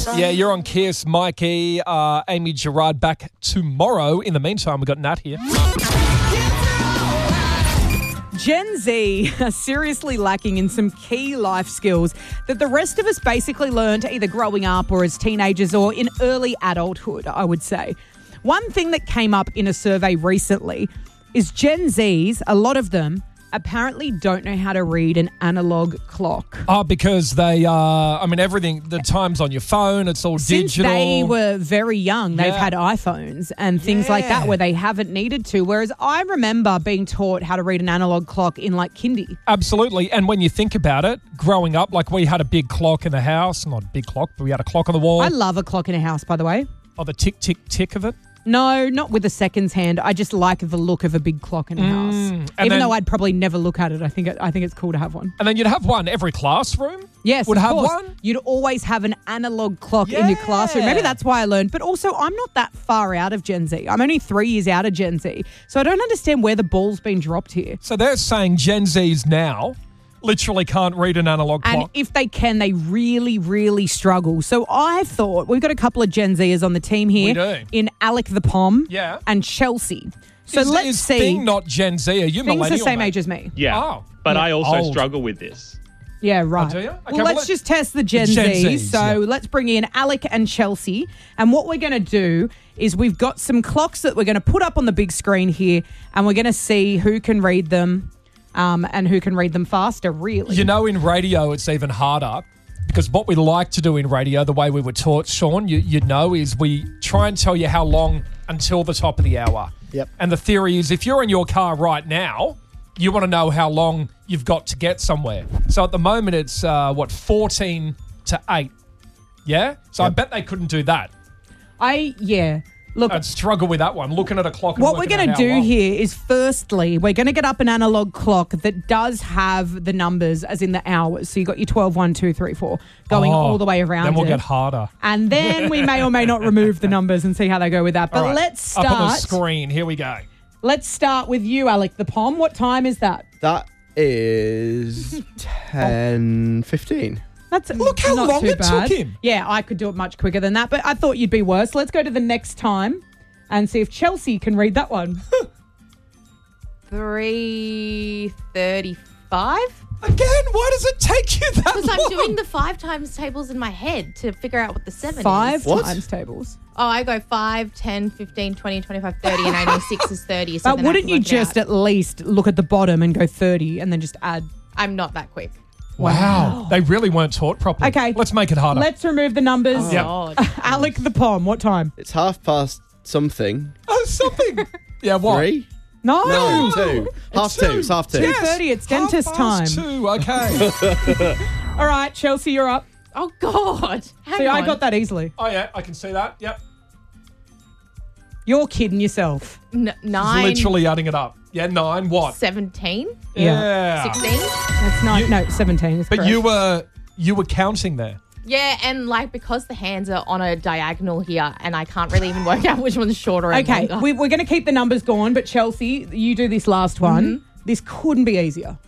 Yeah, you're on Kiss. Mikey, Amy Gerard back tomorrow. In the meantime, we've got Nat here. Gen Z are seriously lacking in some key life skills that the rest of us basically learned either growing up or as teenagers or in early adulthood, I would say. One thing that came up in a survey recently is Gen Zs, a lot of them, apparently don't know how to read an analog clock. Oh, because they everything, the time's on your phone, it's all Since digital. they were very young, they've Yeah. had iPhones and things like that where they haven't needed to. Whereas I remember being taught how to read an analog clock in like kindy. Absolutely. And when you think about it, growing up, like we had a big clock in the house. Not a big clock, but we had a clock on the wall. I love a clock in a house, by the way. Oh, the tick, tick, tick of it. No, not with a seconds hand. I just like the look of a big clock in a house. Even though I'd probably never look at it, I think it's cool to have one. And then you'd have one every classroom. Yes, would of have course. one. You'd always have an analog clock in your classroom. Maybe that's why I learned. But also, I'm not that far out of Gen Z. I'm only 3 years out of Gen Z. So I don't understand where the ball's been dropped here. So they're saying Gen Zs now literally can't read an analog And clock. if they can, they really, really struggle. So I thought we've got a couple of Gen Zers on the team here. We do. In Alec the Pom Yeah. and Chelsea. So is, let's is see. Thing not Gen Z? Are you Thing's millennial? the same mate? age as me. Yeah. Oh. But Yeah. I also Old. struggle with this. Yeah, right. do you? Okay, well, well, let's just test the Gen Gen Z. Zs, So yeah. let's bring in Alec and Chelsea. And what we're going to do is we've got some clocks that we're going to put up on the big screen here, and we're going to see who can read them and who can read them faster, really. You know, in radio, it's even harder because what we like to do in radio, the way we were taught, Sean, you'd know, is we try and tell you how long until the top of the hour. Yep. And the theory is if you're in your car right now, you want to know how long you've got to get somewhere. So at the moment, it's, 14 to 8. Yeah? So I bet they couldn't do that. Look, I'd struggle with that one, looking at a clock and what we're working going out to how do long. here is firstly, we're going to get up an analog clock that does have the numbers as in the hours. So you've got your 12, 1, 2, 3, 4 going all the way around Then we'll it. get harder. And then we may or may not remove the numbers and see how they go with that. But All right. let's start. Up on the screen. Here we go. Let's start with you, Alec the Pom. What time is that? That is 10:15. That's Look how not long too it took bad. him. Yeah, I could do it much quicker than that, but I thought you'd be worse. Let's go to the next time and see if Chelsea can read that one. 3:35. Again, why does it take you that Because I'm long? doing the 5 times tables in my head to figure out what the 7 5 is. What? times tables. Oh, I go 5, 10, 15, 20, 25, 30, and I know 6 is 30. So But then I have wouldn't to you work it just out. at least look at the bottom and go 30 and then just add? I'm not that quick. Wow. They really weren't taught properly. Okay. Let's make it harder. Let's remove the numbers. Oh, Yep. God. Alec the Pom, what time? It's 5:30 something. Oh, something. Yeah, what? 3? No. No, 2. Half 2. It's half 2. Yes. 2:30, it's dentist time. 2, okay. All right, Chelsea, you're up. Oh, God. Hang See, I on. got that easily. Oh, yeah, I can see that. Yep. You're kidding yourself. 9, Literally adding it up. Yeah, 9, what? 17, Yeah. 16. That's not, no, 17 is But correct. you were counting there. Yeah, and like because the hands are on a diagonal here and I can't really even work out which one's shorter and Okay, longer. we're going to keep the numbers going, but Chelsea, you do this last one. This couldn't be easier.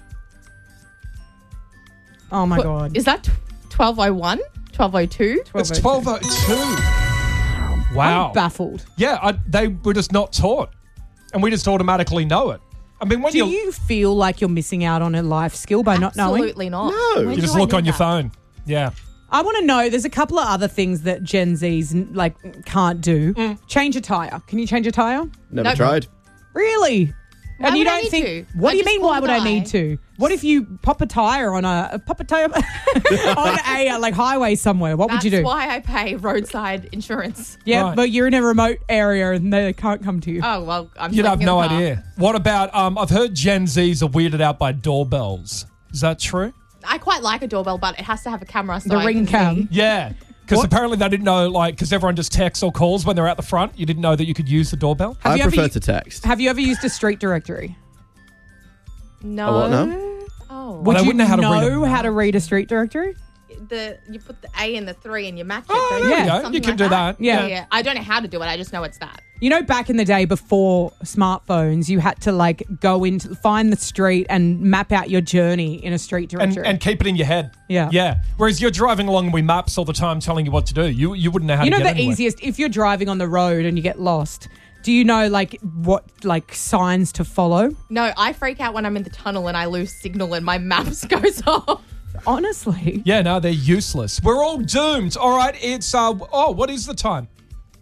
Oh, my God. Is that 12:01? 12:02? It's 12:02. Wow. I'm baffled. Yeah, they were just not taught. And we just automatically know it. I mean, when Do you feel like you're missing out on a life skill by not knowing? Absolutely not. No. When you do just I look need on your that? phone. Yeah. I want to know, there's a couple of other things that Gen Zs can't do. Change a tyre. Can you change a tyre? Never Nope. tried. Really? Why and you would I don't need think? to? What I do you just mean? will Why would I die. need to? What if you pop a tire on a on a like highway somewhere? What would you do? That's why I pay roadside insurance. Yeah, Right. but you're in a remote area and they can't come to you. Oh, well, I'm You'd have sleeping in no the car. idea. What about, I've heard Gen Zs are weirded out by doorbells. Is that true? I quite like a doorbell, but it has to have a camera. So The I ring can see. cam. Yeah. Because What? apparently they didn't know, because everyone just texts or calls when they're out the front. You didn't know that you could use the doorbell? Have I you ever prefer u- to text. Have you ever used a street directory? No. A what now? Oh. Would they you wouldn't know how to read a how to read a street directory? You put the A and the 3 and you match it. Oh, don't there you? you go. Something You can like do that. Yeah. Yeah. I don't know how to do it. I just know it's that. You know, back in the day before smartphones, you had to like go into find the street and map out your journey in a street directory. And keep it in your head. Yeah. Yeah. Whereas you're driving along with maps all the time telling you what to do. You wouldn't know how to get the anywhere. easiest, if you're driving on the road and you get lost, do you know like what like signs to follow? No, I freak out when I'm in the tunnel and I lose signal and my maps goes off. Honestly. Yeah, no, they're useless. We're all doomed. All right, it's, what is the time?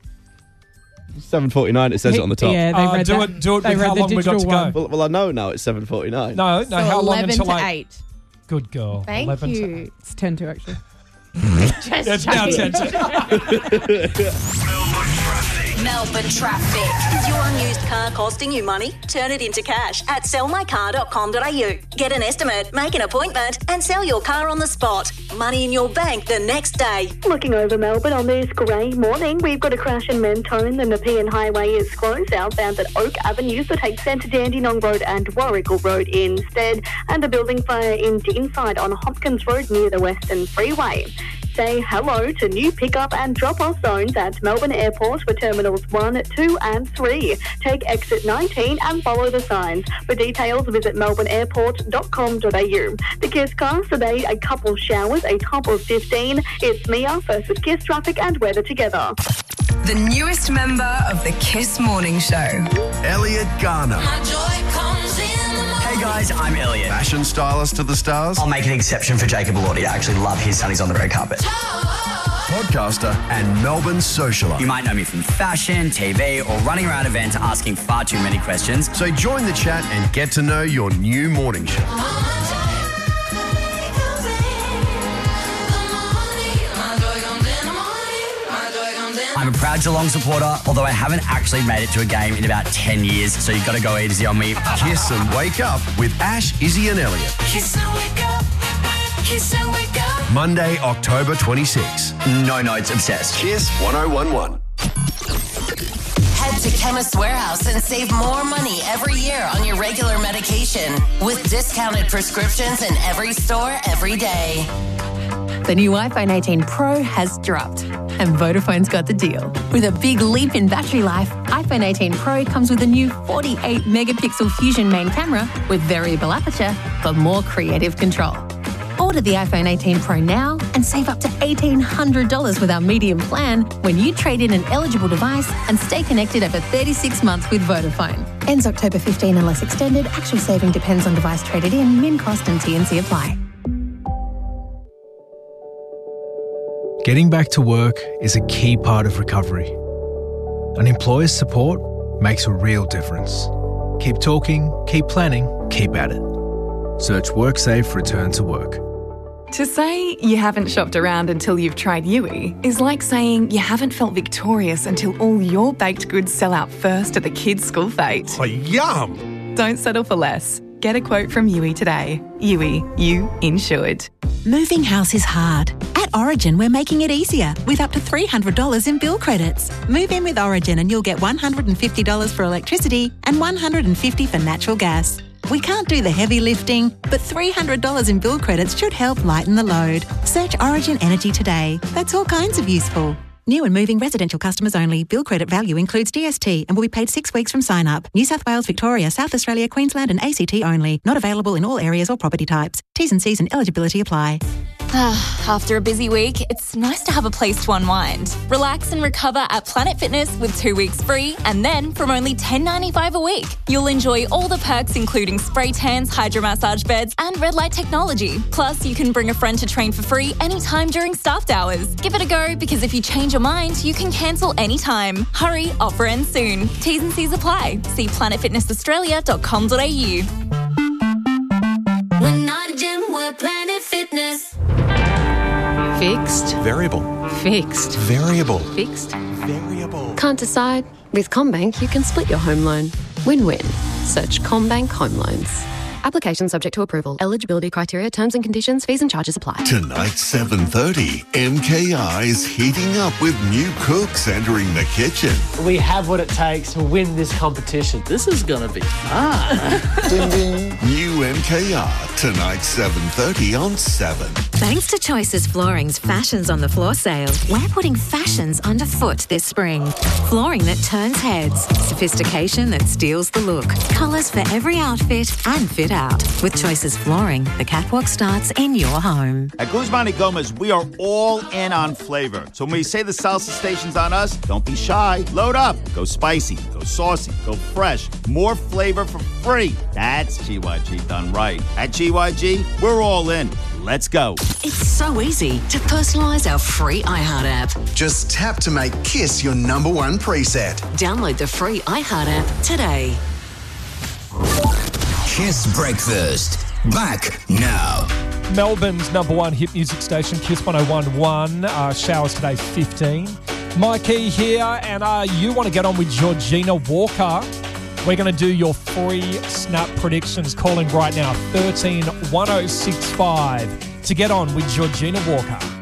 7:49. It says it on the top. Yeah, they read do that. it. Do it They with read how the long we got to digital go. one. Well, I know now it's 7:49. No, So how long 11 until to 8? 8. Good girl. Thank 11 you. to 8. It's 10 to actually. Just It's now checking. 10 to Melbourne Traffic. Your used car costing you money? Turn it into cash at sellmycar.com.au. Get an estimate, make an appointment, and sell your car on the spot. Money in your bank the next day. Looking over Melbourne on this grey morning, we've got a crash in Mentone. The Nepean Highway is closed southbound at Oak Avenue, so take Centre Dandenong Road and Warrigal Road instead. And a building fire in Deanside on Hopkins Road near the Western Freeway. Say hello to new pick-up and drop-off zones at Melbourne Airport for Terminals 1, 2 and 3. Take exit 19 and follow the signs. For details, visit melbourneairport.com.au. The Kiss Cast today, a couple showers, a top of 15. It's Mia versus Kiss traffic and weather together. The newest member of the Kiss Morning Show. Elliot Garner. Hey guys, I'm Elliot. Fashion stylist to the stars. I'll make an exception for Jacob Elordi. I actually love his Sunnies on the red carpet. Podcaster and Melbourne socialite. You might know me from fashion, TV, or running around events asking far too many questions. So join the chat and get to know your new morning show. I'm a proud Geelong supporter, although I haven't actually made it to a game in about 10 years, so you've got to go easy on me. Kiss and Wake Up with Ash, Izzy and Elliot. Kiss and wake up. Kiss and wake up. Monday, October 26. No notes, obsessed. Kiss 1011. Head to Chemist Warehouse and save more money every year on your regular medication with discounted prescriptions in every store every day. The new iPhone 18 Pro has dropped, and Vodafone's got the deal. With a big leap in battery life, iPhone 18 Pro comes with a new 48-megapixel Fusion main camera with variable aperture for more creative control. Order the iPhone 18 Pro now and save up to $1,800 with our medium plan when you trade in an eligible device and stay connected over 36 months with Vodafone. Ends October 15 unless extended. Actual saving depends on device traded in. Min cost and TNC apply. Getting back to work is a key part of recovery. An employer's support makes a real difference. Keep talking, keep planning, keep at it. Search WorkSafe Return to Work. To say you haven't shopped around until you've tried Yui is like saying you haven't felt victorious until all your baked goods sell out first at the kids' school fete. Oh, yum! Don't settle for less. Get a quote from Yui today. Yui, you insured. Moving house is hard. At Origin, we're making it easier with up to $300 in bill credits. Move in with Origin and you'll get $150 for electricity and $150 for natural gas. We can't do the heavy lifting, but $300 in bill credits should help lighten the load. Search Origin Energy today. That's all kinds of useful. New and moving residential customers only. Bill credit value includes DST and will be paid 6 weeks from sign up. New South Wales, Victoria, South Australia, Queensland and ACT only. Not available in all areas or property types. T's and C's and eligibility apply. After a busy week, it's nice to have a place to unwind. Relax and recover at Planet Fitness with 2 weeks free, and then from only $10.95 a week. You'll enjoy all the perks including spray tans, hydromassage beds and red light technology. Plus, you can bring a friend to train for free anytime during staffed hours. Give it a go because if you change your mind, you can cancel anytime. Hurry, offer ends soon. T's and C's apply. See planetfitnessaustralia.com.au. We're not a gym, we're Planet Fitness. Fixed. Variable. Fixed. Variable. Fixed. Variable. Can't decide? With CommBank, you can split your home loan. Win-win. Search CommBank Home Loans. Application subject to approval. Eligibility criteria, terms and conditions, fees and charges apply. Tonight, 7:30, MKR is heating up with new cooks entering the kitchen. We have what it takes to win this competition. This is going to be fun. Ding ding. New MKR, tonight 7:30 on 7. Thanks to Choices Flooring's Fashions on the Floor sale, we're putting fashions underfoot this spring. Flooring that turns heads, sophistication that steals the look, colours for every outfit and fit out. With Choices Flooring, the catwalk starts in your home. At Guzman y Gomez, we are all in on flavor. So when we say the salsa station's on us, don't be shy. Load up. Go spicy, go saucy, go fresh. More flavor for free. That's GYG done right. At GYG, we're all in. Let's go. It's so easy to personalise our free iHeart app. Just tap to make Kiss your number one preset. Download the free iHeart app today. Kiss Breakfast. Back now. Melbourne's number one hit music station, Kiss 101.1. Showers today, 15. Mikey here, and you want to get on with Georgina Walker. We're going to do your free snap predictions. Call in right now, 13 1065 to get on with Georgina Walker.